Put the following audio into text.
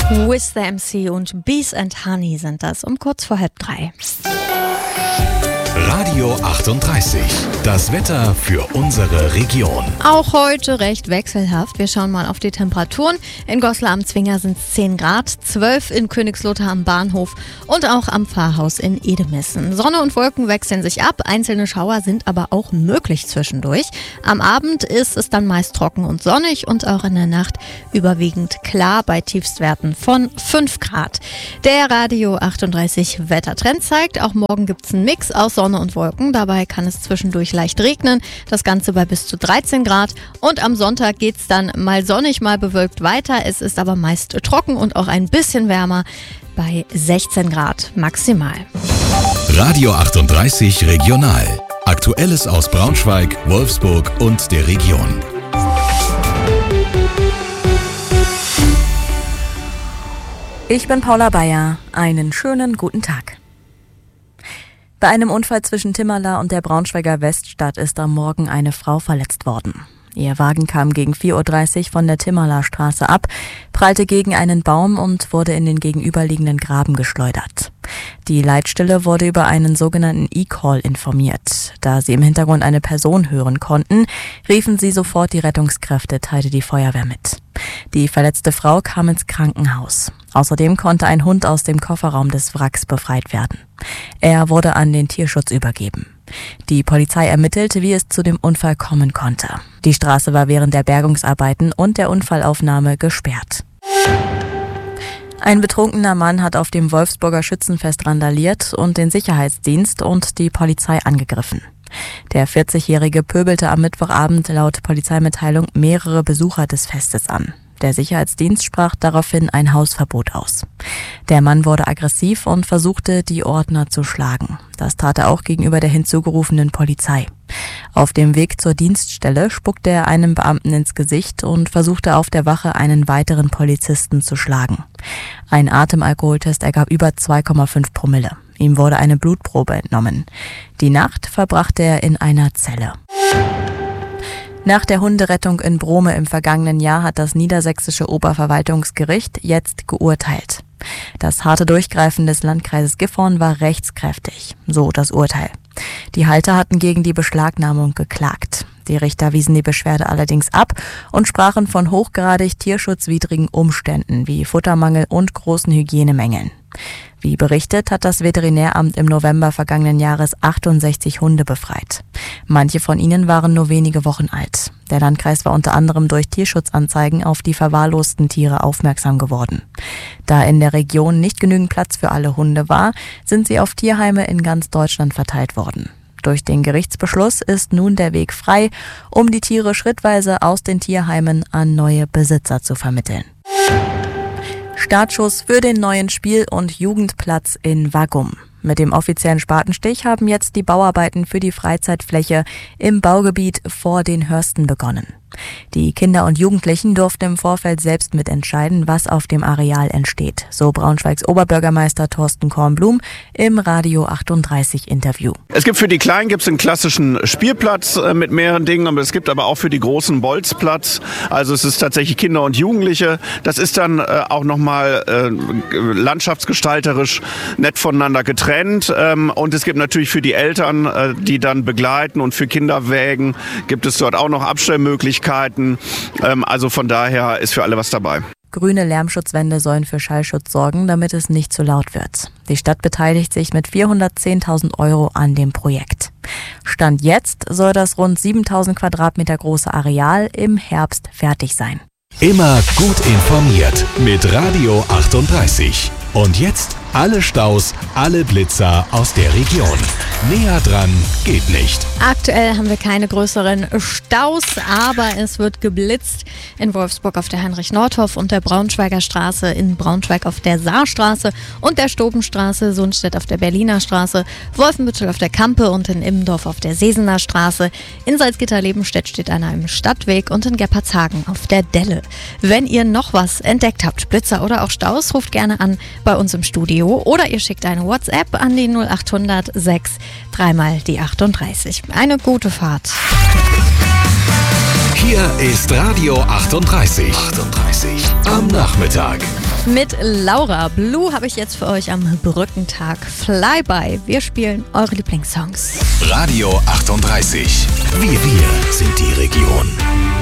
With the MC und Bees and Honey sind das um kurz vor 2:30. Radio 38, das Wetter für unsere Region. Auch heute recht wechselhaft. Wir schauen mal auf die Temperaturen. In Goslar am Zwinger sind es 10 Grad, 12 in Königslutter am Bahnhof und auch am Pfarrhaus in Edemissen. Sonne und Wolken wechseln sich ab, einzelne Schauer sind aber auch möglich zwischendurch. Am Abend ist es dann meist trocken und sonnig und auch in der Nacht überwiegend klar bei Tiefstwerten von 5 Grad. Der Radio 38 Wettertrend zeigt, auch morgen gibt es einen Mix aus Sonne und Wolken. Dabei kann es zwischendurch leicht regnen. Das Ganze bei bis zu 13 Grad. Und am Sonntag geht es dann mal sonnig, mal bewölkt weiter. Es ist aber meist trocken und auch ein bisschen wärmer bei 16 Grad maximal. Radio 38 Regional. Aktuelles aus Braunschweig, Wolfsburg und der Region. Ich bin Paula Bayer. Einen schönen guten Tag. Bei einem Unfall zwischen Timmerla und der Braunschweiger Weststadt ist am Morgen eine Frau verletzt worden. Ihr Wagen kam gegen 4:30 Uhr von der Timmerla Straße ab, prallte gegen einen Baum und wurde in den gegenüberliegenden Graben geschleudert. Die Leitstelle wurde über einen sogenannten E-Call informiert. Da sie im Hintergrund eine Person hören konnten, riefen sie sofort die Rettungskräfte, teilte die Feuerwehr mit. Die verletzte Frau kam ins Krankenhaus. Außerdem konnte ein Hund aus dem Kofferraum des Wracks befreit werden. Er wurde an den Tierschutz übergeben. Die Polizei ermittelte, wie es zu dem Unfall kommen konnte. Die Straße war während der Bergungsarbeiten und der Unfallaufnahme gesperrt. Ein betrunkener Mann hat auf dem Wolfsburger Schützenfest randaliert und den Sicherheitsdienst und die Polizei angegriffen. Der 40-Jährige pöbelte am Mittwochabend laut Polizeimitteilung mehrere Besucher des Festes an. Der Sicherheitsdienst sprach daraufhin ein Hausverbot aus. Der Mann wurde aggressiv und versuchte, die Ordner zu schlagen. Das tat er auch gegenüber der hinzugerufenen Polizei. Auf dem Weg zur Dienststelle spuckte er einem Beamten ins Gesicht und versuchte auf der Wache einen weiteren Polizisten zu schlagen. Ein Atemalkoholtest ergab über 2,5 Promille. Ihm wurde eine Blutprobe entnommen. Die Nacht verbrachte er in einer Zelle. Nach der Hunderettung in Brome im vergangenen Jahr hat das niedersächsische Oberverwaltungsgericht jetzt geurteilt. Das harte Durchgreifen des Landkreises Gifhorn war rechtskräftig, so das Urteil. Die Halter hatten gegen die Beschlagnahmung geklagt. Die Richter wiesen die Beschwerde allerdings ab und sprachen von hochgradig tierschutzwidrigen Umständen wie Futtermangel und großen Hygienemängeln. Wie berichtet, hat das Veterinäramt im November vergangenen Jahres 68 Hunde befreit. Manche von ihnen waren nur wenige Wochen alt. Der Landkreis war unter anderem durch Tierschutzanzeigen auf die verwahrlosten Tiere aufmerksam geworden. Da in der Region nicht genügend Platz für alle Hunde war, sind sie auf Tierheime in ganz Deutschland verteilt worden. Durch den Gerichtsbeschluss ist nun der Weg frei, um die Tiere schrittweise aus den Tierheimen an neue Besitzer zu vermitteln. Startschuss für den neuen Spiel- und Jugendplatz in Waggum. Mit dem offiziellen Spatenstich haben jetzt die Bauarbeiten für die Freizeitfläche im Baugebiet vor den Hörsten begonnen. Die Kinder und Jugendlichen durften im Vorfeld selbst mitentscheiden, was auf dem Areal entsteht, so Braunschweigs Oberbürgermeister Thorsten Kornblum im Radio 38 Interview. Es gibt für die Kleinen einen klassischen Spielplatz mit mehreren Dingen, aber es gibt aber auch für die Großen Bolzplatz. Also es ist tatsächlich Kinder und Jugendliche. Das ist dann auch nochmal landschaftsgestalterisch nett voneinander getrennt. Und es gibt natürlich für die Eltern, die dann begleiten, und für Kinderwägen gibt es dort auch noch Abstellmöglichkeiten. Also von daher ist für alle was dabei. Grüne Lärmschutzwände sollen für Schallschutz sorgen, damit es nicht zu laut wird. Die Stadt beteiligt sich mit 410.000 € an dem Projekt. Stand jetzt soll das rund 7.000 Quadratmeter große Areal im Herbst fertig sein. Immer gut informiert mit Radio 38. Und jetzt alle Staus, alle Blitzer aus der Region. Näher dran geht nicht. Aktuell haben wir keine größeren Staus, aber es wird geblitzt in Wolfsburg auf der Heinrich-Nordhoff und der Braunschweiger Straße, in Braunschweig auf der Saarstraße und der Stobenstraße, Sundstedt auf der Berliner Straße, Wolfenbüttel auf der Kampe und in Immendorf auf der Sesener Straße. In Salzgitter-Lebenstedt steht einer im Stadtweg und in Gerpertshagen auf der Delle. Wenn ihr noch was entdeckt habt, Blitzer oder auch Staus, ruft gerne an bei uns im Studio oder ihr schickt eine WhatsApp an die 0800 6 3 die 38. Eine gute Fahrt. Hier ist Radio 38. Am Nachmittag. mit Laura. Blue habe ich jetzt für euch am Brückentag. Flyby. Wir spielen eure Lieblingssongs. Radio 38. Wir sind die Region.